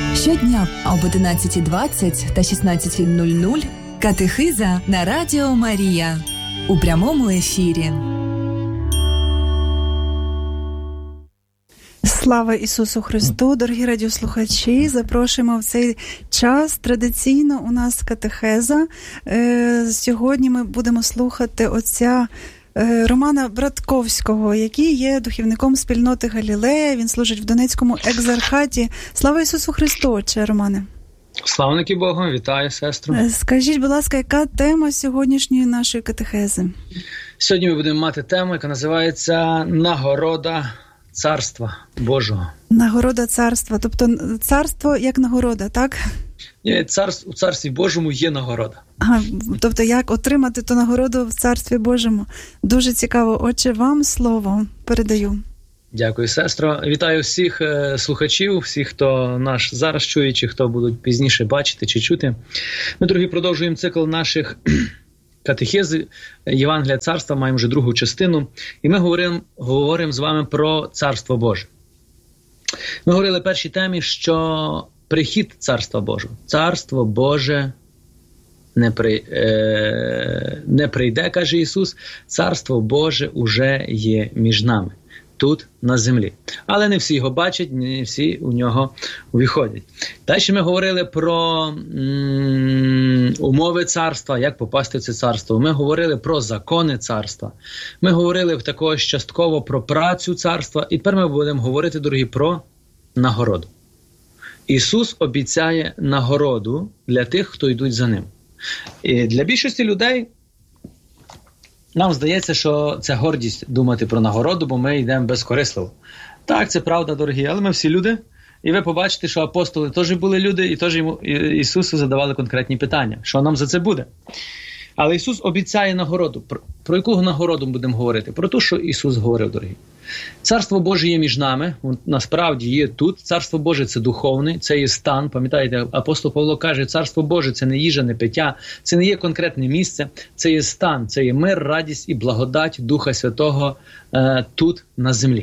Щодня об 11:20 та 16:00 катехиза на Радіо Марія у прямому ефірі. Слава Ісусу Христу, дорогі радіослухачі! Запрошуємо в цей час. Традиційно у нас катехеза. Сьогодні ми будемо слухати отця Романа Братковського, який є духівником спільноти Галілея. Він служить в Донецькому екзархаті. Слава Ісусу Христу, отче Романе! Славники Богу, вітаю, сестру. Скажіть, будь ласка, яка тема сьогоднішньої нашої катехези? Сьогодні ми будемо мати тему, яка називається «Нагорода Царства Божого». Нагорода царства, тобто царство як нагорода, так? У Царстві Божому є нагорода. Тобто як отримати ту нагороду в Царстві Божому? Дуже цікаво. Отче, вам слово передаю. Дякую, сестро. Вітаю всіх слухачів, всіх, хто наш зараз чує, чи хто будуть пізніше бачити чи чути. Ми, дорогі, продовжуємо цикл наших катехез Євангелія Царства, маємо вже другу частину. І ми говоримо з вами про Царство Боже. Ми говорили в першій темі, що прихід Царства Божого. Царство Боже не прийде, каже Ісус. Царство Боже уже є між нами, тут, на землі. Але не всі його бачать, не всі у нього увіходять. Далі ми говорили про умови царства, як попасти в це царство. Ми говорили про закони царства. Ми говорили також частково про працю царства. І тепер ми будемо говорити, дорогі, про нагороду. Ісус обіцяє нагороду для тих, хто йдуть за Ним. І для більшості людей нам здається, що це гордість думати про нагороду, бо ми йдемо безкорисливо. Так, це правда, дорогі, але ми всі люди. І ви побачите, що апостоли теж були люди, і теж Ісусу задавали конкретні питання. Що нам за це буде? Але Ісус обіцяє нагороду. Про яку нагороду будемо говорити? Про те, що Ісус говорив, дорогі. Царство Боже є між нами, насправді є тут. Царство Боже – це духовне, це є стан. Пам'ятаєте, апостол Павло каже, Царство Боже – це не їжа, не пиття, це не є конкретне місце, це є стан, це є мир, радість і благодать Духа Святого тут, на землі.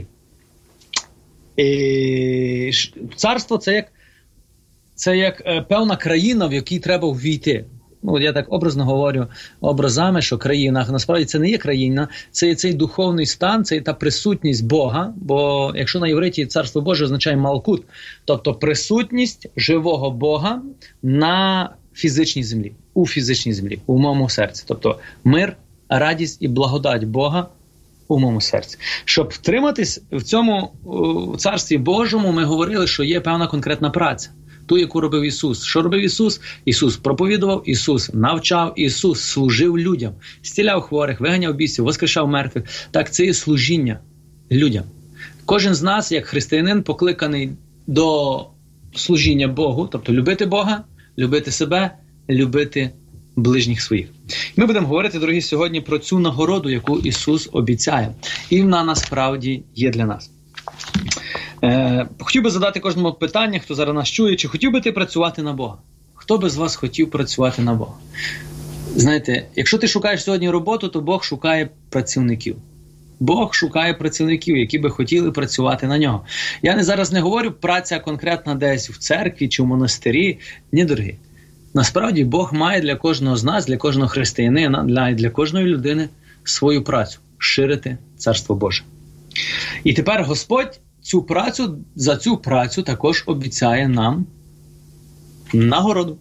І царство – це як певна країна, в якій треба ввійти. Я так образно говорю образами, що країна, насправді це не є країна, це є цей духовний стан, це є та присутність Бога, бо якщо на євриті Царство Боже означає малкут, тобто присутність живого Бога на фізичній землі, у фізичній землі, у моєму серці. Тобто мир, радість і благодать Бога у моєму серці. Щоб втриматись в цьому Царстві Божому, ми говорили, що є певна конкретна праця. Ту, яку робив Ісус. Що робив Ісус? Ісус проповідував, Ісус навчав, Ісус служив людям, зціляв хворих, виганяв бісів, воскрешав мертвих. Так, це є служіння людям. Кожен з нас, як християнин, покликаний до служіння Богу, тобто любити Бога, любити себе, любити ближніх своїх. Ми будемо говорити, дорогі, сьогодні про цю нагороду, яку Ісус обіцяє. І вона насправді є для нас. Хотів би задати кожному питання, хто зараз нас чує, чи хотів би ти працювати на Бога? Хто би з вас хотів працювати на Бога? Знаєте, якщо ти шукаєш сьогодні роботу, то Бог шукає працівників. Бог шукає працівників, які би хотіли працювати на нього. Я зараз не говорю праця конкретна десь в церкві чи в монастирі. Ні, дорогі. Насправді Бог має для кожного з нас, для кожного християнина, для кожної людини свою працю – ширити Царство Боже. І тепер Господь за цю працю також обіцяє нам нагороду.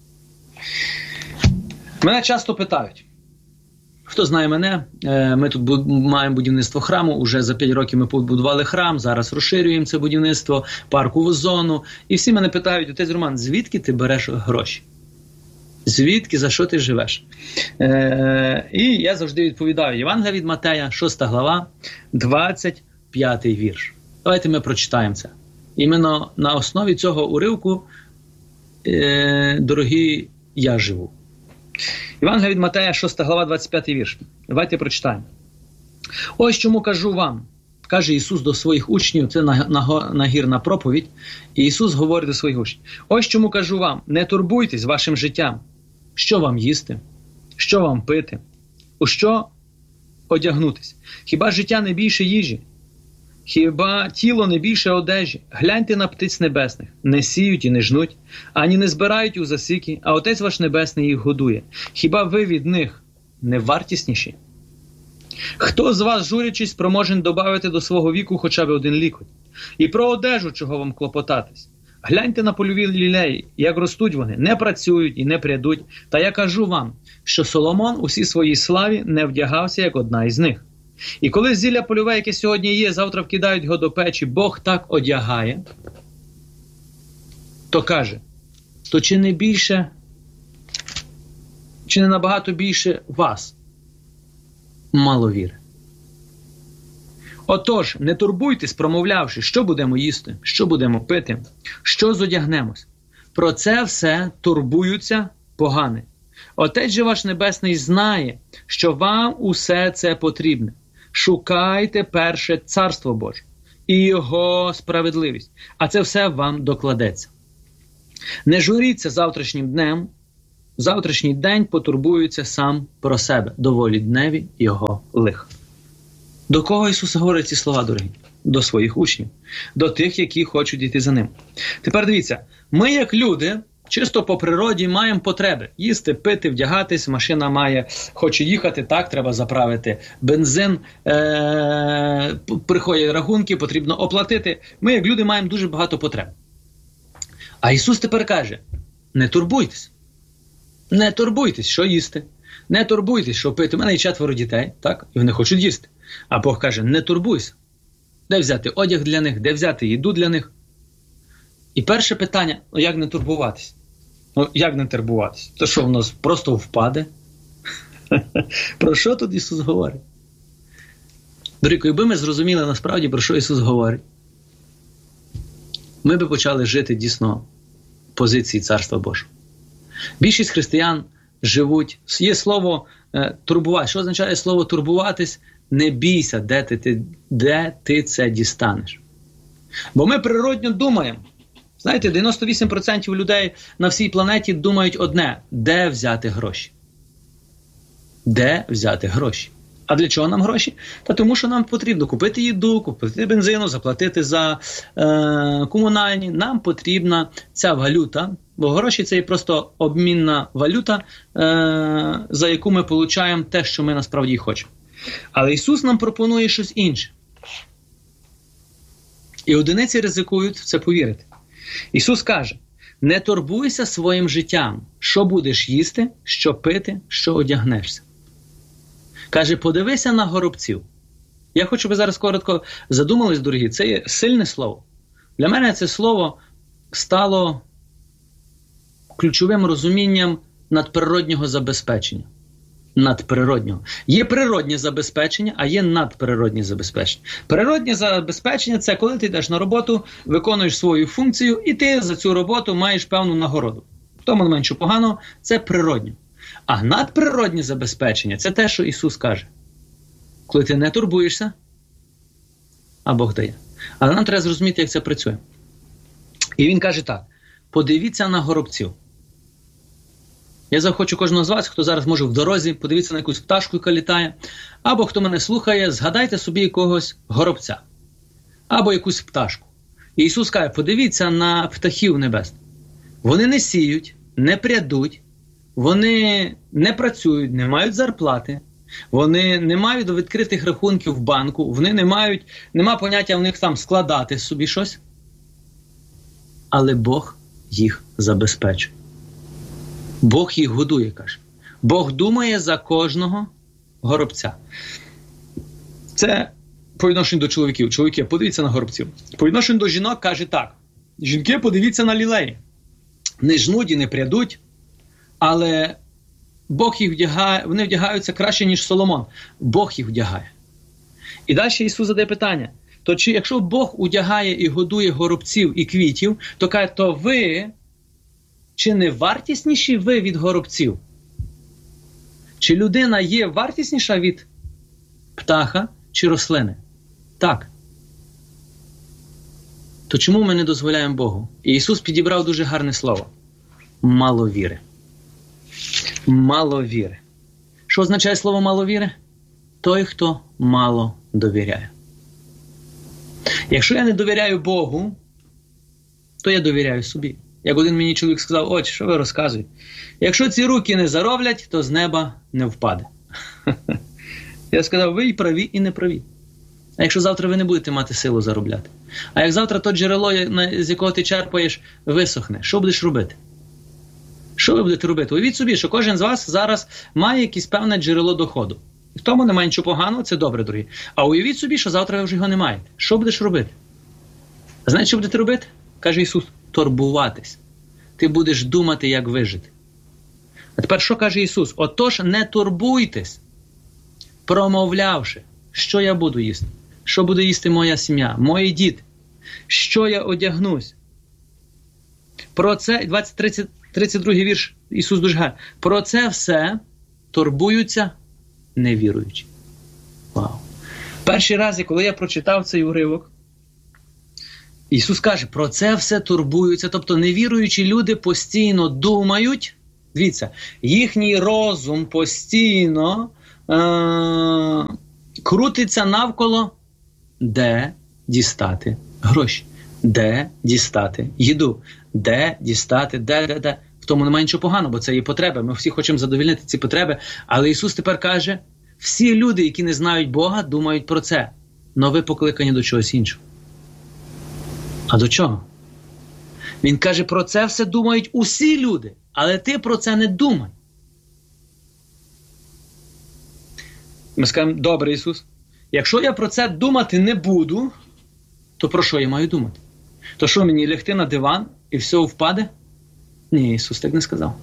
Мене часто питають, хто знає мене, ми тут маємо будівництво храму, уже за 5 років ми побудували храм, зараз розширюємо це будівництво, паркову зону. І всі мене питають, отець Роман, звідки ти береш гроші? Звідки, за що ти живеш? І я завжди відповідаю. Євангелія від Матея, 6 глава, 25 вірш. Давайте ми прочитаємо це. Іменно на основі цього уривку, дорогі, я живу. Євангелія від Матея, 6 глава, 25 вірш. Давайте прочитаємо. Ось чому кажу вам, каже Ісус до своїх учнів, це нагірна проповідь, і Ісус говорить до своїх учнів. Ось чому кажу вам, не турбуйтесь вашим життям, що вам їсти, що вам пити, у що одягнутись. Хіба життя не більше їжі, Хіба тіло не більше одежі? Гляньте на птиць небесних. Не сіють і не жнуть, ані не збирають у засіки, а Отець ваш Небесний їх годує. Хіба ви від них не вартісніші? Хто з вас, журячись, спроможен добавити до свого віку хоча б один лікоть? І про одежу, чого вам клопотатись? Гляньте на польові лілеї, як ростуть вони, не працюють і не прядуть. Та я кажу вам, що Соломон у всій своїй славі не вдягався, як одна із них. І коли зілля польове, яке сьогодні є, завтра вкидають його до печі, Бог так одягає, то каже, то чи не більше, чи не набагато більше вас мало віри? Отож, не турбуйтесь, промовлявши, що будемо їсти, що будемо пити, що зодягнемось. Про це все турбуються погани. Отець же ваш Небесний знає, що вам усе це потрібне. Шукайте перше Царство Боже і Його справедливість, а це все вам докладеться. Не журіться завтрашнім днем, завтрашній день потурбується сам про себе, доволі дневі його лиха. До кого Ісус говорить ці слова, дорогі? До своїх учнів, до тих, які хочуть йти за Ним. Тепер дивіться, ми як люди, чисто по природі маємо потреби. Їсти, пити, вдягатись, машина хоче їхати, так, треба заправити бензин, приходять рахунки, потрібно оплатити. Ми як люди маємо дуже багато потреб. А Ісус тепер каже, не турбуйтесь. Не турбуйтесь, що їсти. Не турбуйтесь, що пити. У мене є 4 дітей, так, і вони хочуть їсти. А Бог каже, не турбуйся. Де взяти одяг для них, де взяти їду для них? І перше питання, як не турбуватись? Як не турбуватись? То що, воно просто впаде? Про що тут Ісус говорить? Дорогі, якби ми зрозуміли насправді, про що Ісус говорить, ми би почали жити дійсно позиції Царства Божого. Більшість християн живуть, є слово турбуватись. Що означає слово турбуватись? Не бійся, де ти це дістанеш. Бо ми природньо думаємо. Знаєте, 98% людей на всій планеті думають одне – де взяти гроші? Де взяти гроші? А для чого нам гроші? Та тому, що нам потрібно купити їду, купити бензину, заплатити за комунальні. Нам потрібна ця валюта, бо гроші – це є просто обмінна валюта, за яку ми отримуємо те, що ми насправді хочемо. Але Ісус нам пропонує щось інше. І одиниці ризикують в це повірити. Ісус каже, не турбуйся своїм життям, що будеш їсти, що пити, що одягнешся. Каже, подивися на горобців. Я хочу, щоб ви зараз коротко задумались, дорогі, це є сильне слово. Для мене це слово стало ключовим розумінням надприроднього забезпечення. Надприроднього. Є природнє забезпечення, а є надприроднє забезпечення. Природнє забезпечення – це коли ти йдеш на роботу, виконуєш свою функцію, і ти за цю роботу маєш певну нагороду. В тому не менше поганого, це природнє. А надприроднє забезпечення – це те, що Ісус каже. Коли ти не турбуєшся, а Бог дає. Але нам треба зрозуміти, як це працює. І Він каже так, подивіться на горобців. Я захочу кожного з вас, хто зараз може в дорозі, подивіться на якусь пташку, яка літає, або хто мене слухає, згадайте собі якогось горобця, або якусь пташку. І Ісус каже, подивіться на птахів небесних. Вони не сіють, не прядуть, вони не працюють, не мають зарплати, вони не мають відкритих рахунків в банку, вони нема поняття в них там складати собі щось. Але Бог їх забезпечує. Бог їх годує, каже. Бог думає за кожного горобця. Це по відношенню до чоловіків. Чоловіки, подивіться на горобців. По відношенню до жінок каже так. Жінки, подивіться на лілеї. Не жнуть і не прядуть, але Бог їх вдягає, вони вдягаються краще, ніж Соломон. Бог їх вдягає. І далі Ісус задає питання. То якщо Бог одягає і годує горобців і квітів, то каже, то ви... Чи не вартісніші ви від горобців? Чи людина є вартісніша від птаха чи рослини? Так. То чому ми не дозволяємо Богу? І Ісус підібрав дуже гарне слово. Мало віри. Мало віри. Що означає слово мало віри? Той, хто мало довіряє. Якщо я не довіряю Богу, то я довіряю собі. Як один мені чоловік сказав: отче, що ви розказуєте? Якщо ці руки не зароблять, то з неба не впаде. Я сказав: ви і праві, і не праві. А якщо завтра ви не будете мати силу заробляти? А як завтра то джерело, з якого ти черпаєш, висохне, що будеш робити? Що ви будете робити? Уявіть собі, що кожен з вас зараз має якесь певне джерело доходу. І в тому немає нічого поганого, це добре, дорогі. А уявіть собі, що завтра ви вже його не маєте. Що будеш робити? Знаєте, що будете робити? Каже Ісус: турбуватись. Ти будеш думати, як вижити. А тепер що каже Ісус? Отож, не турбуйтесь, промовлявши, що я буду їсти, що буде їсти моя сім'я, мої діти, що я одягнусь. Про це, 32 вірш, Ісус дуже гарний. Про це все турбуються невіруючі. Вау. Перший раз, коли я прочитав цей уривок, Ісус каже: про це все турбуються. Тобто невіруючі люди постійно думають, дивіться, їхній розум постійно крутиться навколо, де дістати гроші, де дістати їду, де дістати, де. В тому немає нічого поганого, бо це є потреби. Ми всі хочемо задовольнити ці потреби. Але Ісус тепер каже: всі люди, які не знають Бога, думають про це. Но ви покликані до чогось іншого. А до чого? Він каже: про це все думають усі люди, але ти про це не думай. Ми скажемо: добре, Ісус, якщо я про це думати не буду, то про що я маю думати? То що, мені лягти на диван і все впаде? Ні, Ісус так не сказав.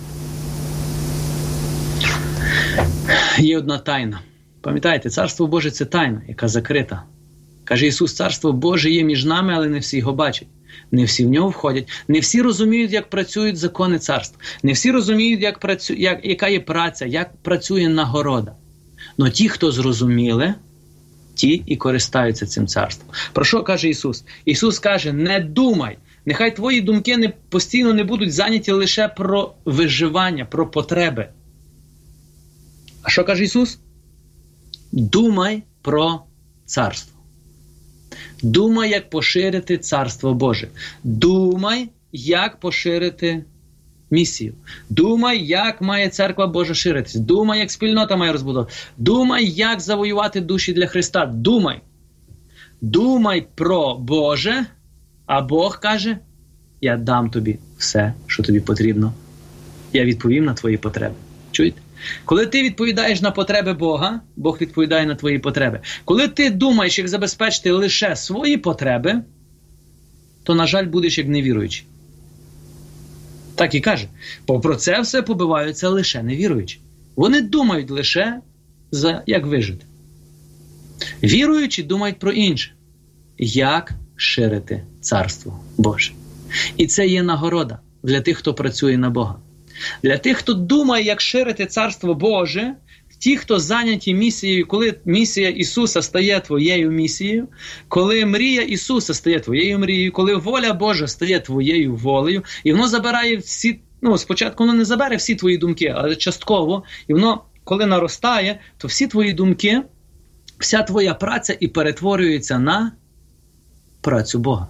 Є одна тайна. Пам'ятаєте, Царство Боже – це тайна, яка закрита. Каже Ісус: Царство Боже є між нами, але не всі його бачать. Не всі в нього входять. Не всі розуміють, як працюють закони царства. Не всі розуміють, яка є праця, як працює нагорода. Но ті, хто зрозуміли, ті і користаються цим царством. Про що каже Ісус? Ісус каже: не думай. Нехай твої думки постійно не будуть зайняті лише про виживання, про потреби. А що каже Ісус? Думай про царство. Думай, як поширити Царство Боже. Думай, як поширити місію. Думай, як має Церква Божа ширитись. Думай, як спільнота має розбудовувати. Думай, як завоювати душі для Христа. Думай. Думай про Боже, а Бог каже: я дам тобі все, що тобі потрібно. Я відповім на твої потреби. Чуєте? Коли ти відповідаєш на потреби Бога, Бог відповідає на твої потреби. Коли ти думаєш, як забезпечити лише свої потреби, то, на жаль, будеш як невіруючий. Так і каже. Бо про це все побиваються лише невіруючі. Вони думають лише, як вижити. Віруючі думають про інше. Як ширити Царство Боже. І це є нагорода для тих, хто працює на Бога. Для тих, хто думає, як ширити Царство Боже, ті, хто зайняті місією, коли місія Ісуса стає твоєю місією, коли мрія Ісуса стає твоєю мрією, коли воля Божа стає твоєю волею, і воно забирає всі, спочатку воно не забере всі твої думки, але частково, і воно, коли наростає, то всі твої думки, вся твоя праця і перетворюється на працю Бога.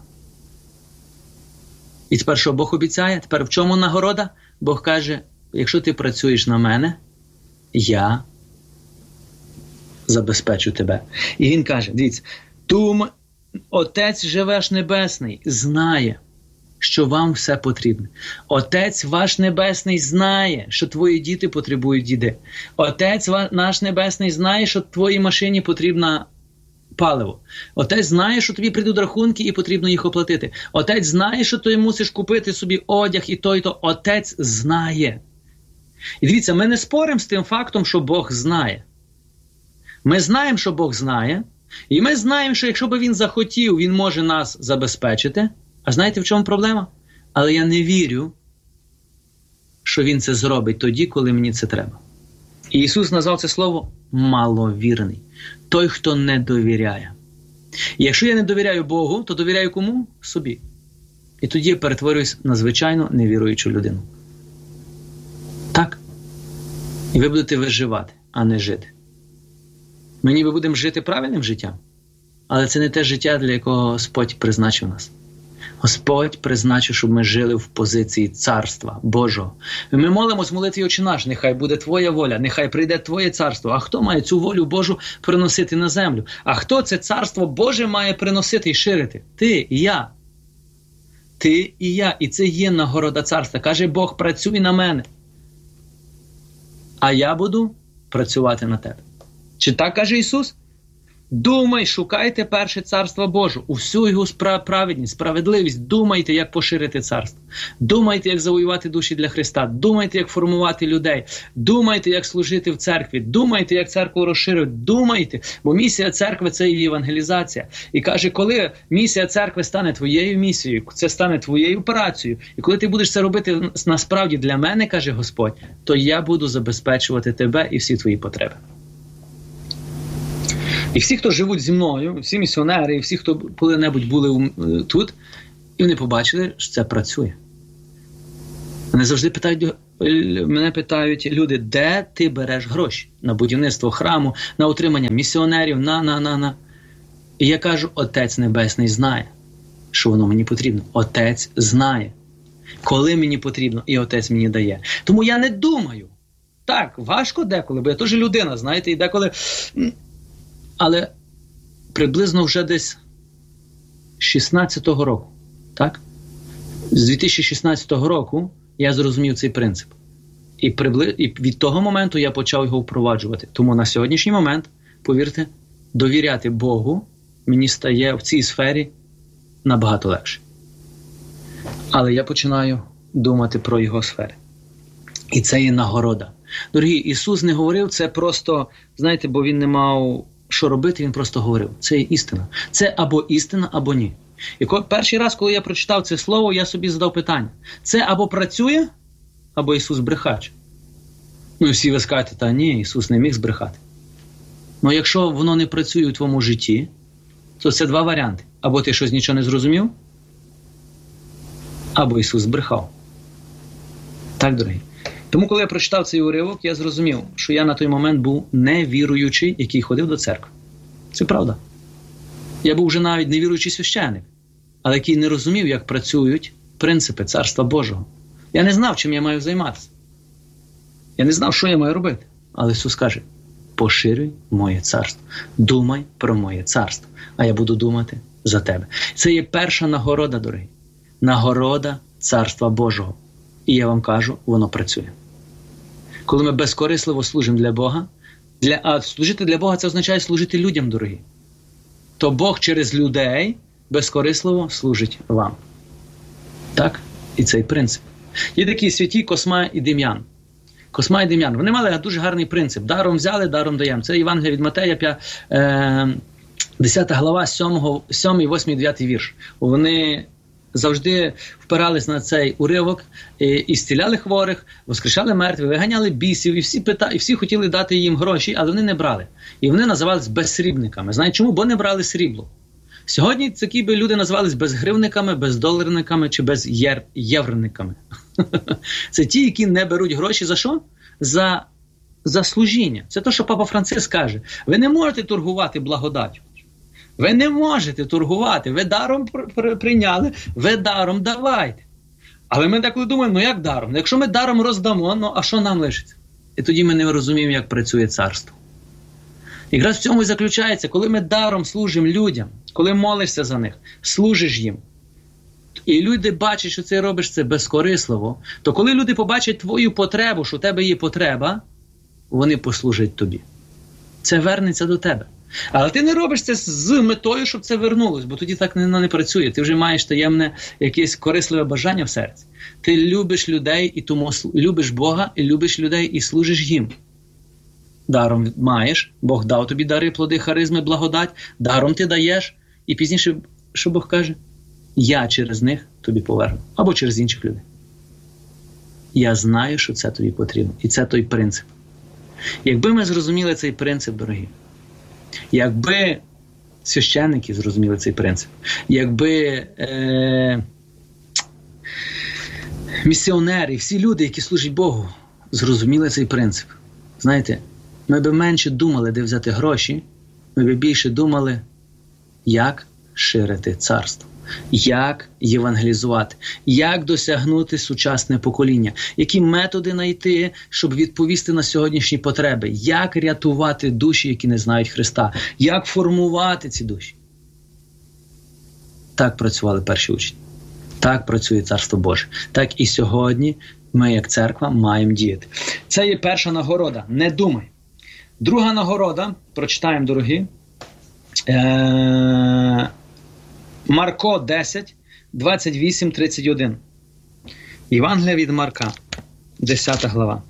І тепер що Бог обіцяє? Тепер в чому нагорода? Бог каже: якщо ти працюєш на мене, я забезпечу тебе. І він каже, дивіться, Отець же ваш Небесний знає, що вам все потрібно. Отець ваш Небесний знає, що твої діти потребують їди. Отець наш Небесний знає, що твоїй машині потрібно паливо. Отець знає, що тобі прийдуть рахунки і потрібно їх оплатити. Отець знає, що ти мусиш купити собі одяг і то, і то. Отець знає. І дивіться, ми не споримо з тим фактом, що Бог знає. Ми знаємо, що Бог знає, і ми знаємо, що якщо б Він захотів, Він може нас забезпечити. А знаєте, в чому проблема? Але я не вірю, що Він це зробить тоді, коли мені це треба. І Ісус назвав це слово «маловірний». Той, хто не довіряє. І якщо я не довіряю Богу, то довіряю кому? Собі. І тоді я перетворююсь на звичайно невіруючу людину. Так? І ви будете виживати, а не жити. Ми ніби будемо жити правильним життям. але це не те життя, для якого Господь призначив нас. Господь призначив, щоб ми жили в позиції Царства Божого. Ми молимось в молитві «Отче наш», нехай буде Твоя воля, нехай прийде Твоє царство. А хто має цю волю Божу приносити на землю? А хто це Царство Боже має приносити і ширити? Ти і я. Ти і я. І це є нагорода царства. Каже Бог, працюй на мене, а я буду працювати на тебе. Чи так каже Ісус? Думай, шукайте перше Царство Боже, усю його праведність, справедливість. Думайте, як поширити царство. Думайте, як завоювати душі для Христа. Думайте, як формувати людей. Думайте, як служити в церкві. Думайте, як церкву розширити. Думайте, бо місія церкви – це її евангелізація. І каже, коли місія церкви стане твоєю місією, це стане твоєю працею, і коли ти будеш це робити насправді для мене, каже Господь, то я буду забезпечувати тебе і всі твої потреби. І всі, хто живуть зі мною, всі місіонери, і всі, хто коли-небудь були тут, і вони побачили, що це працює. Мене питають люди, де ти береш гроші? На будівництво храму, на утримання місіонерів, на. І я кажу, Отець Небесний знає, що воно мені потрібно. Отець знає, коли мені потрібно, і Отець мені дає. Тому я не думаю. Так, важко деколи, бо я теж людина, знаєте, і деколи... Але приблизно вже десь 16-го року, так? З 2016 року я зрозумів цей принцип. І від того моменту я почав його впроваджувати. Тому на сьогоднішній момент, повірте, довіряти Богу мені стає в цій сфері набагато легше. Але я починаю думати про його сфери. І це є нагорода. Дорогі, Ісус не говорив це просто, знаєте, бо Він не мав що робити, Він просто говорив. Це є істина. Це або істина, або ні. І перший раз, коли я прочитав це слово, я собі задав питання. Це або працює, або Ісус брехач. Ну і всі ви скажете, та ні, Ісус не міг збрехати. Ну якщо воно не працює у твоєму житті, то це два варіанти. Або ти щось нічого не зрозумів, або Ісус збрехав. Так, дорогі. Тому, коли я прочитав цей уривок, я зрозумів, що я на той момент був невіруючий, який ходив до церкви. Це правда. Я був вже навіть невіруючий священник, але який не розумів, як працюють принципи Царства Божого. Я не знав, чим я маю займатися. Я не знав, що я маю робити. Але Ісус каже, поширюй моє царство. Думай про моє царство, а я буду думати за тебе. Це є перша нагорода, дорогі. Нагорода Царства Божого. І я вам кажу, воно працює. Коли ми безкорисливо служимо для Бога, а служити для Бога – це означає служити людям, дорогі. То Бог через людей безкорисливо служить вам. Так? І цей принцип. Є такі святі Косма і Дем'ян. Косма і Дем'ян. Вони мали дуже гарний принцип. Даром взяли, даром даємо. Це Євангелія від Матея, 10 глава, 7, 8, 9 вірш. Вони завжди впирались на цей уривок і зціляли хворих, воскрешали мертвих, виганяли бісів, і всі хотіли дати їм гроші, але вони не брали. І вони називались безсрібниками. Знаєте чому? Бо не брали срібло. Сьогодні такі би люди називались безгривниками, бездоларниками чи безєврениками. Це ті, які не беруть гроші за що? За служіння. Це те, що Папа Франциск каже. Ви не можете торгувати благодаттю. Ви не можете торгувати. Ви даром прийняли, ви даром давайте. Але ми деколи думаємо, ну як даром? Якщо ми даром роздамо, ну а що нам лишиться? І тоді ми не розуміємо, як працює царство. Якраз в цьому і заключається, коли ми даром служимо людям, коли молишся за них, служиш їм, і люди бачать, що ти робиш це безкорисливо, то коли люди побачать твою потребу, що у тебе є потреба, вони послужать тобі. Це вернеться до тебе. Але ти не робиш це з метою, щоб це вернулось, бо тоді так не працює. Ти вже маєш таємне якесь корисливе бажання в серці. Ти любиш людей, і тому любиш Бога, і любиш людей, і служиш їм. Даром маєш, Бог дав тобі дари, плоди, харизми, благодать, даром ти даєш, і пізніше, що Бог каже? Я через них тобі поверну. Або через інших людей. Я знаю, що це тобі потрібно. І це той принцип. Якби ми зрозуміли цей принцип, дорогі, якби священники зрозуміли цей принцип, якби місіонери, всі люди, які служать Богу, зрозуміли цей принцип, знаєте, ми б менше думали, де взяти гроші, ми б більше думали, як ширити царство, як євангелізувати, як досягнути сучасне покоління, які методи знайти, щоб відповісти на сьогоднішні потреби, як рятувати душі, які не знають Христа, як формувати ці душі. Так працювали перші учні. Так працює Царство Боже. Так і сьогодні ми, як церква, маємо діяти. Це є перша нагорода. Не думай. Друга нагорода, прочитаємо, дорогі, Марко 10, 28, 31. Євангелія від Марка, 10 глава.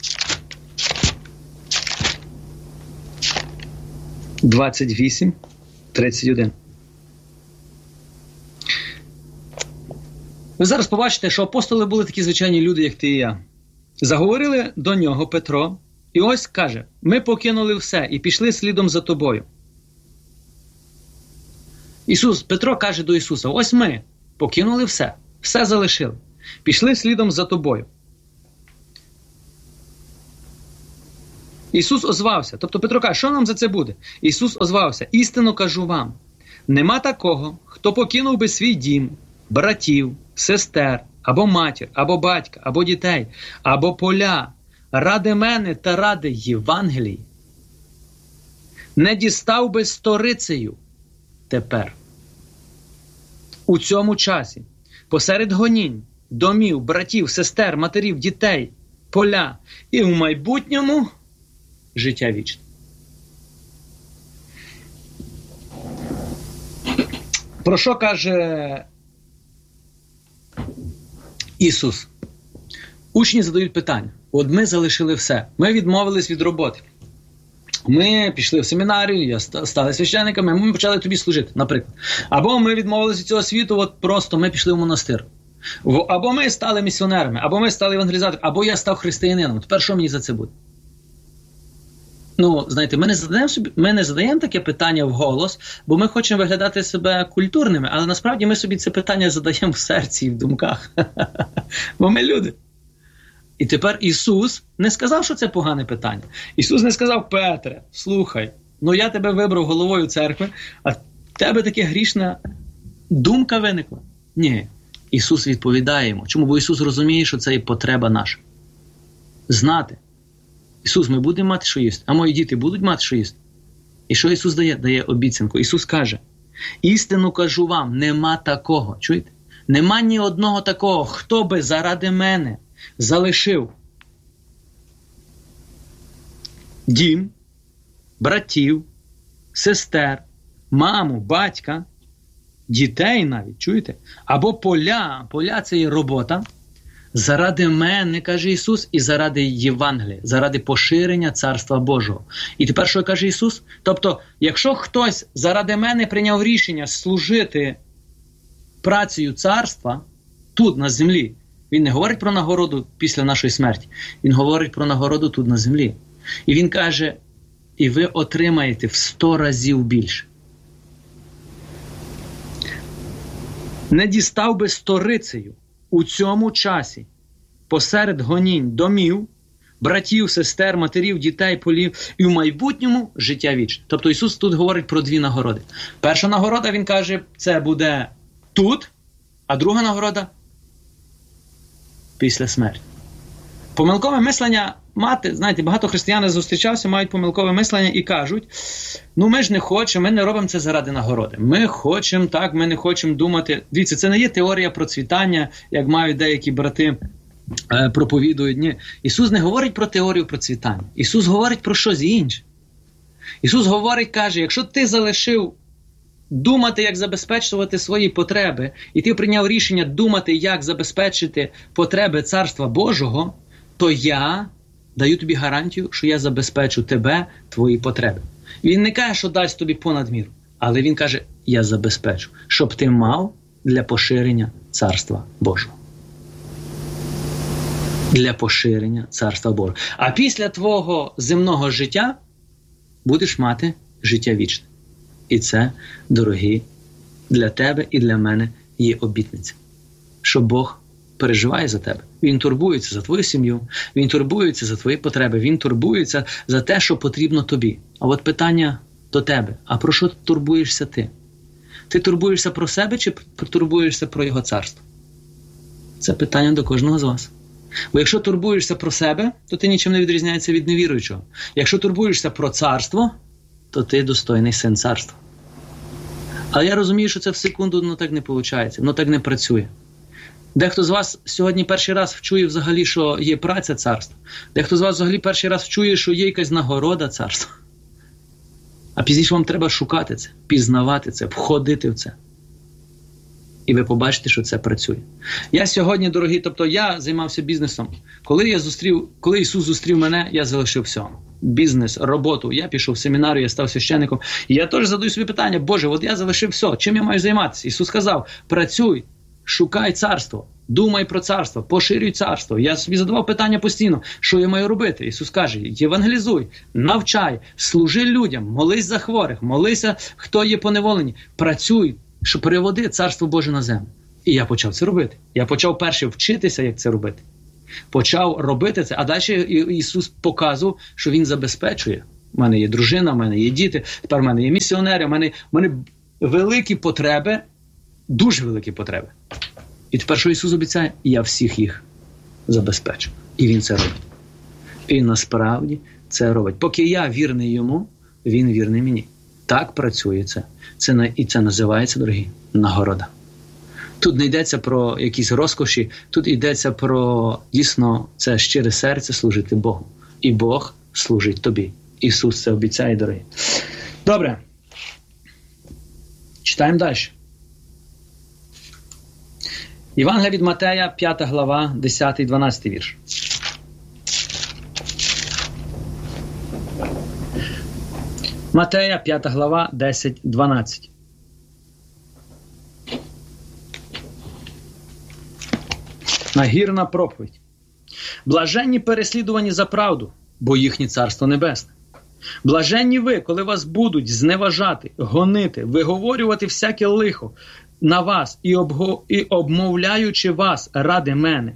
28, 31. Ви зараз побачите, що апостоли були такі звичайні люди, як ти і я. Заговорили до нього Петро, і ось каже: ми покинули все і пішли слідом за тобою. Петро каже до Ісуса: ось ми покинули все, все залишили, пішли слідом за тобою. Ісус озвався, тобто Петро каже: що нам за це буде? Ісус озвався: істинно кажу вам, нема такого, хто покинув би свій дім, братів, сестер, або матір, або батька, або дітей, або поля, ради мене та ради Євангелії, не дістав би сторицею тепер, у цьому часі, посеред гонінь, домів, братів, сестер, матерів, дітей, поля, і в майбутньому життя вічне. Про що каже Ісус? Учні задають питання. От ми залишили все. Ми відмовились від роботи. Ми пішли в семінарію, стали священниками, ми почали тобі служити, наприклад. Або ми відмовилися від цього світу, от просто ми пішли в монастир. Або ми стали місіонерами, або ми стали евангелізаторами, або я став християнином. Тепер що мені за це буде? Ну, знаєте, ми не задаємо таке питання вголос, бо ми хочемо виглядати себе культурними, але насправді ми собі це питання задаємо в серці і в думках. Бо ми люди. І тепер Ісус не сказав, що це погане питання. Ісус не сказав: Петре, слухай, ну я тебе вибрав головою церкви, а в тебе таке грішна думка виникла. Ні. Ісус відповідає йому. Чому? Бо Ісус розуміє, що це і потреба наша. Знати. Ісус, ми будемо мати, що їсти? А мої діти будуть мати, що їсти? І що Ісус дає? Дає обіцянку. Ісус каже: істину кажу вам, нема такого. Чуєте? Нема ні одного такого, хто би заради мене залишив дім, братів, сестер, маму, батька, дітей навіть, чуєте? Або поля це є робота, заради мене, каже Ісус, і заради Євангелія, заради поширення Царства Божого. І тепер що каже Ісус? Тобто, якщо хтось заради мене прийняв рішення служити працею царства тут, на землі, він не говорить про нагороду після нашої смерті, він говорить про нагороду тут, на землі. І він каже: і ви отримаєте в 100 разів більше. Не дістав би сторицею у цьому часі, посеред гонінь домів, братів, сестер, матерів, дітей, полів, і в майбутньому життя вічне. Тобто Ісус тут говорить про 2 нагороди. Перша нагорода, Він каже, це буде тут, а друга нагорода після смерті. Помилкове мислення мати, знаєте, багато християн я зустрічався, мають помилкове мислення і кажуть: ну ми ж не хочемо, ми не робимо це заради нагороди. Ми хочемо так, ми не хочемо думати. Дивіться, це не є теорія процвітання, як мають деякі брати проповідують. Ні. Ісус не говорить про теорію процвітання. Ісус говорить про щось інше. Ісус говорить, каже: якщо ти залишив думати, як забезпечувати свої потреби, і ти прийняв рішення думати, як забезпечити потреби Царства Божого, то я даю тобі гарантію, що я забезпечу тебе, твої потреби. Він не каже, що дасть тобі понад міру, але він каже: я забезпечу, щоб ти мав для поширення Царства Божого. Для поширення Царства Божого. А після твого земного життя будеш мати життя вічне. І це, дорогі, для тебе і для мене є обітниця. Що Бог переживає за тебе. Він турбується за твою сім'ю, Він турбується за твої потреби, Він турбується за те, що потрібно тобі. А от питання до тебе: а про що турбуєшся ти? Ти турбуєшся про себе чи турбуєшся про Його царство? Це питання до кожного з вас. Бо якщо турбуєшся про себе, то ти нічим не відрізняєшся від невіруючого. Якщо турбуєшся про царство, то ти достойний син царства. Але я розумію, що це в секунду так не виходить, воно так не працює. Дехто з вас сьогодні перший раз вчує взагалі, що є праця царства. Дехто з вас взагалі перший раз вчує, що є якась нагорода царства. А пізніше вам треба шукати це, пізнавати це, входити в це. І ви побачите, що це працює. Я сьогодні, дорогі, тобто я займався бізнесом. Коли Ісус зустрів мене, я залишив все. Бізнес, роботу, я пішов в семінарію, я став священником. І я теж задаю собі питання, Боже, от я залишив все, чим я маю займатися? Ісус сказав, працюй, шукай царство, думай про царство, поширюй царство. Я собі задавав питання постійно, що я маю робити? Ісус каже, євангелізуй, навчай, служи людям, молись за хворих, молися, хто є поневолені, працюй, що переводи Царство Боже на землю. І я почав це робити. Я почав перше вчитися, як це робити. Почав робити це, а далі Ісус показував, що Він забезпечує. У мене є дружина, у мене є діти, тепер у мене є місіонери, у мене великі потреби, дуже великі потреби. І тепер, що Ісус обіцяє? Я всіх їх забезпечу. І Він це робить. І насправді це робить. Поки я вірний Йому, Він вірний мені. Так працює це. І це називається, дорогі, нагорода. Тут не йдеться про якісь розкоші, тут йдеться про, дійсно, це щире серце служити Богу. І Бог служить тобі. Ісус це обіцяє, дорогі. Добре. Читаємо далі. Євангелія від Матея, 5 глава, 10-12 вірш. Матея, 5 глава, 10-12. Нагірна проповідь. Блаженні переслідувані за правду, бо їхнє царство небесне. Блаженні ви, коли вас будуть зневажати, гонити, виговорювати всяке лихо на вас і обмовляючи вас ради мене.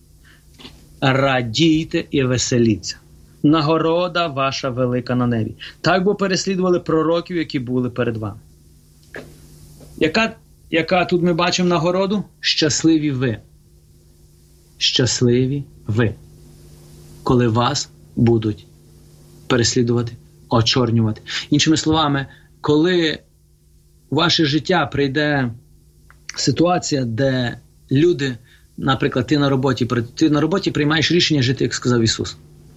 Радійте і веселіться. Нагорода ваша велика на небі. Так бо переслідували пророків, які були перед вами. Яка тут ми бачимо нагороду? Щасливі ви. Щасливі ви. Коли вас будуть переслідувати, очорнювати. Іншими словами, коли в ваше життя прийде ситуація, де люди, наприклад, ти на роботі приймаєш рішення жити, як сказав Ісус.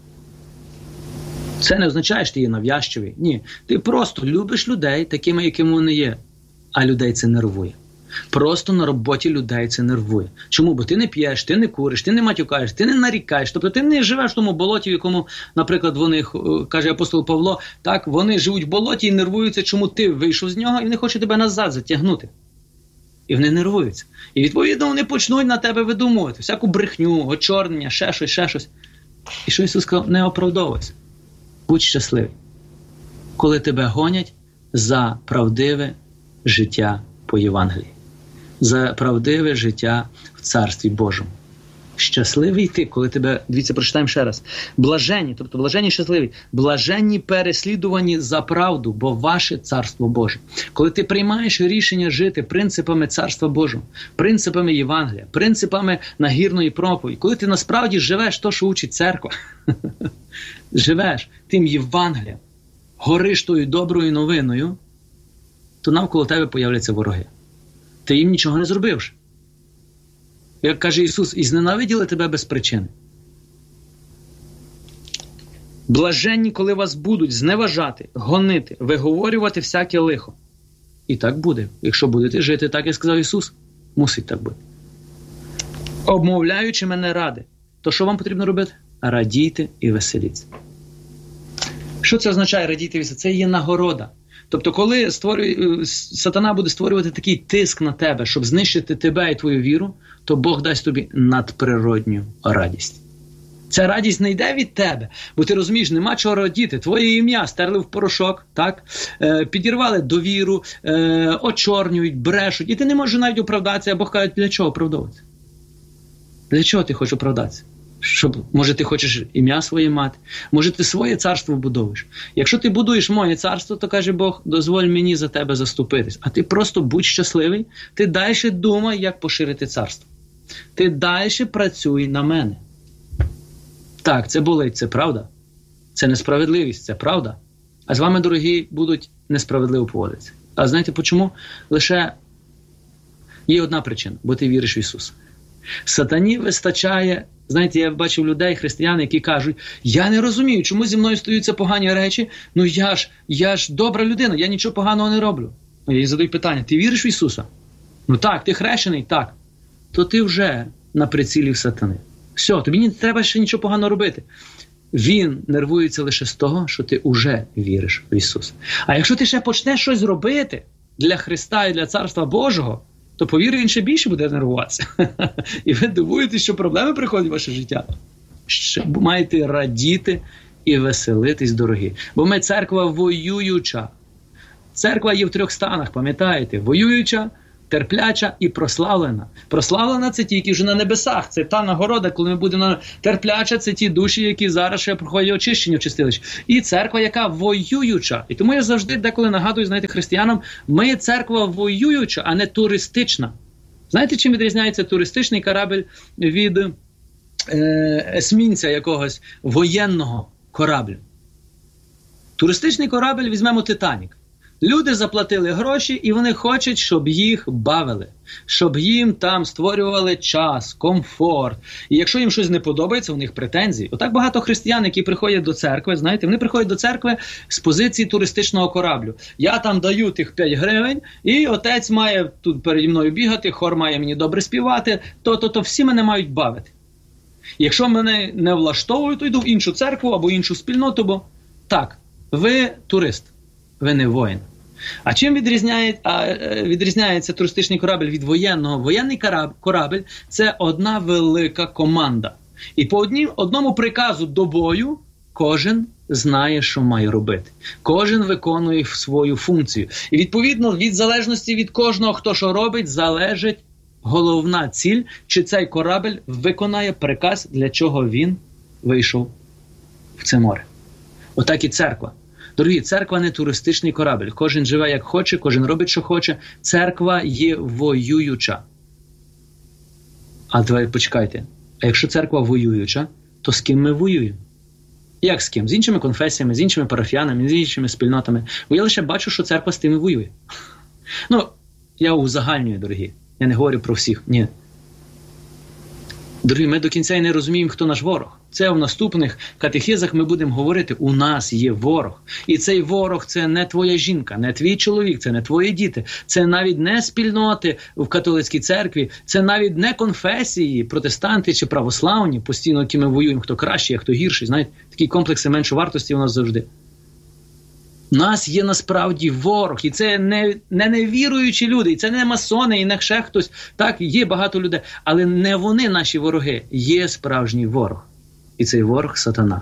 Це не означає, що ти є нав'язчивий. Ні. Ти просто любиш людей такими, якими вони є. А людей це нервує. Просто на роботі людей це нервує. Чому? Бо ти не п'єш, ти не куриш, ти не матюкаєш, ти не нарікаєш. Тобто ти не живеш в тому болоті, в якому, наприклад, вони, каже апостол Павло, так, вони живуть в болоті і нервуються, чому ти вийшов з нього і вони хочуть тебе назад затягнути. І вони нервуються. І відповідно вони почнуть на тебе видумувати. Всяку брехню, очорнення, ще щось. І що Ісус сказав? Не оправдовуйся. Будь щасливий, коли тебе гонять за правдиве життя по Євангелії, за правдиве життя в Царстві Божому. Щасливий ти, коли тебе, дивіться, прочитаємо ще раз, блаженні, тобто блаженні щасливі, блаженні переслідувані за правду, бо ваше Царство Боже. Коли ти приймаєш рішення жити принципами Царства Божого, принципами Євангелія, принципами нагірної проповіді, коли ти насправді живеш то, що учить церква, живеш тим Євангелієм, гориш тою доброю новиною, то навколо тебе появляться вороги. Ти їм нічого не зробивши. Як каже Ісус, і зненавиділи тебе без причини. Блаженні, коли вас будуть зневажати, гонити, виговорювати всяке лихо. І так буде. Якщо будете жити так, як сказав Ісус, мусить так бути. Обмовляючи мене ради, то що вам потрібно робити? Радійте і веселіться. Що це означає радійте і веселіться? Це є нагорода. Тобто, коли сатана буде створювати такий тиск на тебе, щоб знищити тебе і твою віру, то Бог дасть тобі надприродню радість. Ця радість не йде від тебе, бо ти розумієш, нема чого радіти. Твоє ім'я стерли в порошок, так? Підірвали довіру, очорнюють, брешуть. І ти не можеш навіть оправдатися, а Бог каже, для чого оправдовуватися? Для чого ти хочеш оправдатися? Може, ти хочеш ім'я своє мати, може, ти своє царство будуєш. Якщо ти будуєш моє царство, то каже Бог, дозволь мені за тебе заступитись. А ти просто будь щасливий, ти далі думай, як поширити царство. Ти далі працюй на мене. Так, це болить, це правда. Це несправедливість, це правда. А з вами, дорогі, будуть несправедливо поводитися. А знаєте чому? Лише є одна причина, бо ти віриш в Ісуса. Сатані вистачає, знаєте, я бачив людей, християн, які кажуть, я не розумію, чому зі мною стаються погані речі, ну я ж добра людина, я нічого поганого не роблю. Я їй задаю питання, ти віриш в Ісуса? Ну так, ти хрещений? Так. То ти вже на прицілі в сатани. Все, тобі не треба ще нічого поганого робити. Він нервується лише з того, що ти вже віриш в Ісуса. А якщо ти ще почнеш щось робити для Христа і для Царства Божого, то, повір, він ще більше буде нервуватися. І ви дивуєтесь, що проблеми приходять в ваше життя. Маєте радіти і веселитись, дорогі. Бо ми церква воююча. Церква є в 3 станах, пам'ятаєте? Воююча, терпляча і прославлена. Прославлена – це ті, які вже на небесах. Це та нагорода, коли ми будемо терпляча, це ті душі, які зараз ще проходять очищення в чистилищі. І церква, яка воююча. І тому я завжди деколи нагадую, знаєте, християнам, ми церква воююча, а не туристична. Знаєте, чим відрізняється туристичний корабель від есмінця якогось воєнного кораблю? Туристичний корабель, візьмемо «Титанік». Люди заплатили гроші, і вони хочуть, щоб їх бавили, щоб їм там створювали час, комфорт. І якщо їм щось не подобається, у них претензії. Отак багато християн, які приходять до церкви, знаєте, вони приходять до церкви з позиції туристичного кораблю. Я там даю тих 5 гривень, і отець має тут переді мною бігати, хор має мені добре співати, то всі мене мають бавити. Якщо мене не влаштовують, то йду в іншу церкву або іншу спільноту, бо так, ви турист. Ви не воїн. А чим відрізняється туристичний корабель від воєнного? Воєнний корабель – це одна велика команда. І по одному приказу до бою кожен знає, що має робити. Кожен виконує свою функцію. І відповідно, від залежності від кожного, хто що робить, залежить головна ціль, чи цей корабель виконає приказ, для чого він вийшов в це море. Отак і церква. Дорогі, церква не туристичний корабель. Кожен живе як хоче, кожен робить, що хоче. Церква є воююча. А давайте почекайте. А якщо церква воююча, то з ким ми воюємо? Як з ким? З іншими конфесіями, з іншими парафіянами, з іншими спільнотами. Бо я лише бачу, що церква з тими воює. Ну, я узагальнюю, дорогі. Я не говорю про всіх. Ні. Дорогі, ми до кінця і не розуміємо, хто наш ворог. Це в наступних катехизах ми будемо говорити, у нас є ворог. І цей ворог – це не твоя жінка, не твій чоловік, це не твої діти. Це навіть не спільноти в католицькій церкві, це навіть не конфесії, протестанти чи православні, постійно, які ми воюємо, хто кращий, а хто гірший. Знаєте, такі комплекси меншовартості у нас завжди. У нас є насправді ворог, і це не невіруючі люди, і це не масони, і не ще хтось. Так, є багато людей, але не вони наші вороги, є справжній ворог. І цей ворог – сатана.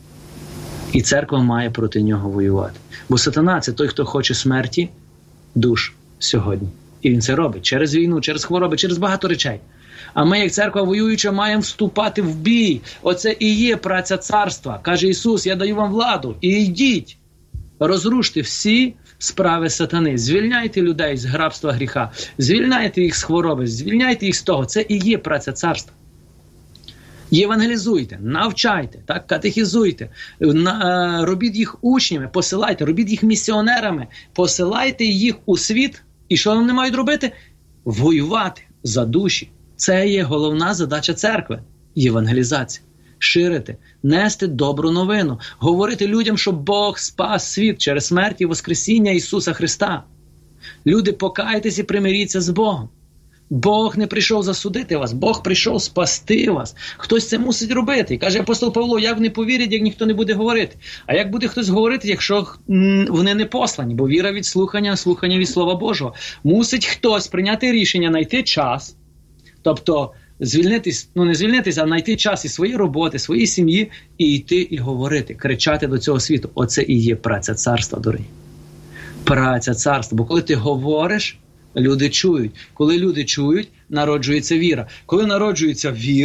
І церква має проти нього воювати. Бо сатана – це той, хто хоче смерті душ сьогодні. І він це робить через війну, через хвороби, через багато речей. А ми, як церква воююча, маємо вступати в бій. Оце і є праця царства. Каже Ісус, я даю вам владу, і йдіть. Розруште всі справи сатани. Звільняйте людей з рабства гріха. Звільняйте їх з хвороби. Звільняйте їх з того. Це і є праця царства. Євангелізуйте, навчайте, так, катехізуйте, робіть їх учнями, посилайте, робіть їх місіонерами, посилайте їх у світ. І що вони мають робити? Воювати за душі. Це є головна задача церкви – євангелізація. Ширити, нести добру новину, говорити людям, що Бог спас світ через смерть і воскресіння Ісуса Христа. Люди, покайтесь і примиріться з Богом. Бог не прийшов засудити вас, Бог прийшов спасти вас. Хтось це мусить робити. І каже апостол Павло, як не повірять, як ніхто не буде говорити. А як буде хтось говорити, якщо вони не послані? Бо віра від слухання, а слухання від Слова Божого. Мусить хтось прийняти рішення, знайти час, тобто звільнитись, не звільнитись, а знайти час із своєї роботи, своєї сім'ї і йти і говорити, кричати до цього світу. Оце і є праця царства, дорогі. Праця царства. Бо коли ти говориш, люди чують. Коли люди чують, народжується віра. Коли народжується віра,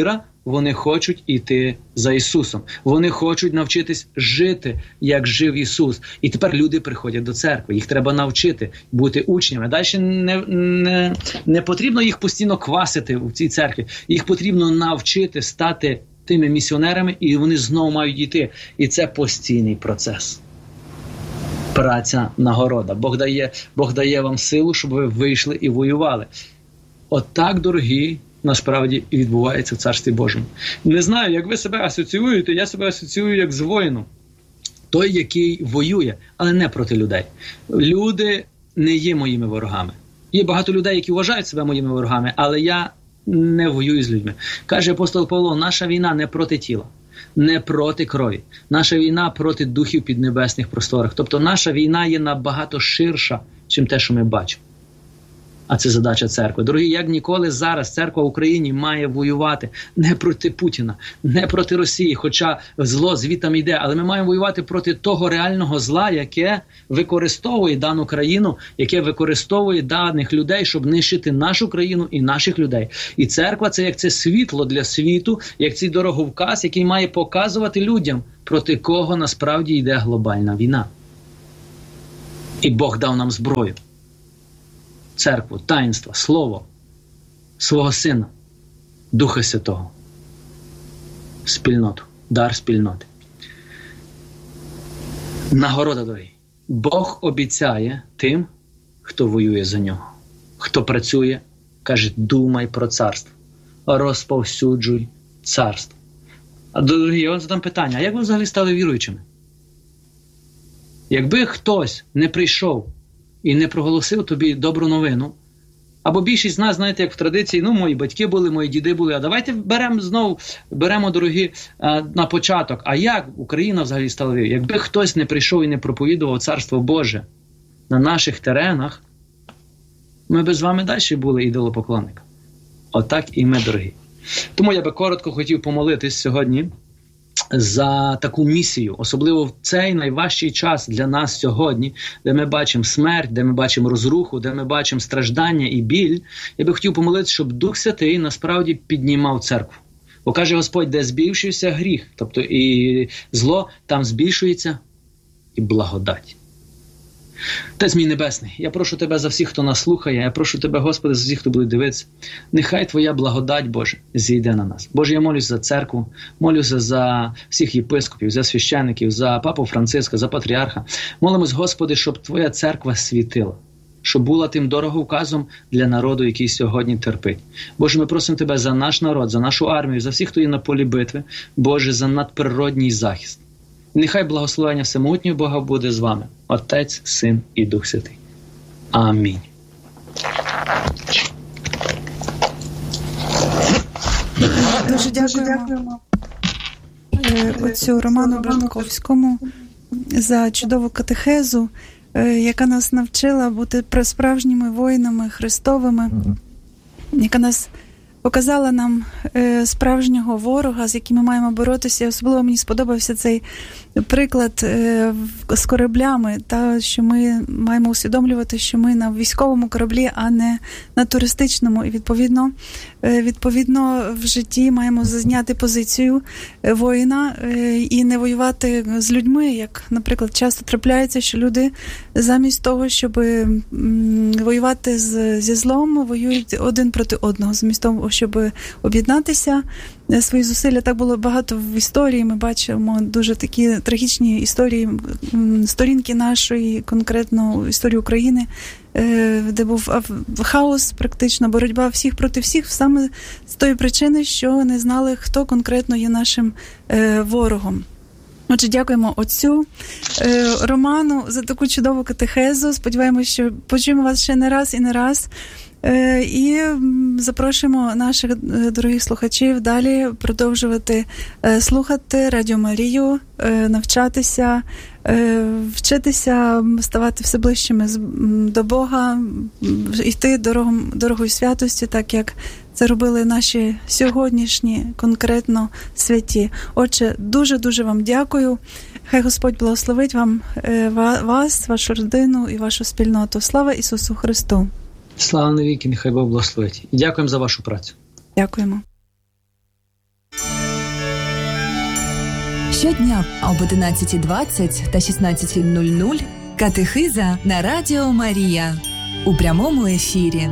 вони хочуть іти за Ісусом. Вони хочуть навчитись жити, як жив Ісус. І тепер люди приходять до церкви. Їх треба навчити бути учнями. Далі не потрібно їх постійно квасити в цій церкві. Їх потрібно навчити стати тими місіонерами, і вони знову мають йти. І це постійний процес. Праця, нагорода. Бог дає вам силу, щоб ви вийшли і воювали. Отак, дорогі, насправді і відбувається в Царстві Божому. Не знаю, як ви себе асоціюєте, я себе асоціюю як з воїном. Той, який воює, але не проти людей. Люди не є моїми ворогами. Є багато людей, які вважають себе моїми ворогами, але я не воюю з людьми. Каже апостол Павло, наша війна не проти тіла, не проти крові. Наша війна проти духів піднебесних просторах. Тобто наша війна є набагато ширша, чим те, що ми бачимо. А це задача церкви. Дорогі, як ніколи зараз церква в Україні має воювати не проти Путіна, не проти Росії, хоча зло звідти йде, але ми маємо воювати проти того реального зла, яке використовує дану країну, яке використовує даних людей, щоб нищити нашу країну і наших людей. І церква – це як це світло для світу, як цей дороговказ, який має показувати людям, проти кого насправді йде глобальна війна. І Бог дав нам зброю. Церкву, таїнства, слово, свого Сина, Духа Святого, спільноту, дар спільноти. Нагорода, дорогі. Бог обіцяє тим, хто воює за нього. Хто працює, каже, думай про царство, розповсюджуй царство. А, дорогі, я вам задам питання, а як ви взагалі стали віруючими? Якби хтось не прийшов і не проголосив тобі добру новину, або більшість з нас, знаєте, як в традиції, мої батьки були, мої діди були, а давайте беремо, дорогі, на початок. А як Україна взагалі стала вірою? Якби хтось не прийшов і не проповідував Царство Боже на наших теренах, ми б з вами далі були ідолопоклонниками. Отак і ми, дорогі. Тому я би коротко хотів помолитись сьогодні за таку місію, особливо в цей найважчий час для нас сьогодні, де ми бачимо смерть, де ми бачимо розруху, де ми бачимо страждання і біль. Я би хотів помолитися, щоб Дух Святий насправді піднімав церкву. Бо каже Господь, де збільшується гріх, тобто і зло, там збільшується і благодать. Отець мій Небесний, я прошу Тебе за всіх, хто нас слухає, я прошу Тебе, Господи, за всіх, хто буде дивитися. Нехай Твоя благодать, Боже, зійде на нас. Боже, я молюсь за церкву, молюся за всіх єпископів, за священників, за папу Франциска, за патріарха. Молимось, Господи, щоб Твоя церква світила, щоб була тим дороговказом для народу, який сьогодні терпить. Боже, ми просимо Тебе за наш народ, за нашу армію, за всіх, хто є на полі битви, Боже, за надприродній захист. Нехай благословення всемогутнього Бога буде з вами. Отець, Син і Дух Святий. Амінь. Дуже дякуємо отцю Роману Братковському за чудову катехезу, яка нас навчила бути справжніми воїнами Христовими, яка нас показала нам справжнього ворога, з яким ми маємо боротися. Особливо мені сподобався цей приклад з кораблями, що ми маємо усвідомлювати, що ми на військовому кораблі, а не на туристичному. І відповідно в житті маємо зайняти позицію воїна і не воювати з людьми, як, наприклад, часто трапляється, що люди замість того, щоб воювати зі злом, воюють один проти одного, замість того, щоб об'єднатися, свої зусилля. Так було багато в історії. Ми бачимо дуже такі трагічні історії, сторінки нашої, конкретно історії України, де був хаос, практично боротьба всіх проти всіх, саме з тої причини, що не знали, хто конкретно є нашим ворогом. Отже, дякуємо отцю Роману за таку чудову катехезу. Сподіваємося, що почуємо вас ще не раз і не раз. І запрошуємо наших дорогих слухачів далі продовжувати слухати Радіо Марію, навчатися, вчитися, ставати все ближчими до Бога, йти дорогою святості, так як це робили наші сьогоднішні конкретно святі. Отже, дуже-дуже вам дякую. Хай Господь благословить вас, вашу родину і вашу спільноту. Слава Ісусу Христу! Слава навіки, нехай Бог благословить. І дякуємо за вашу працю. Дякуємо. Щодня об 11:20 та 16:00 катехиза на Радіо Марія у прямому ефірі.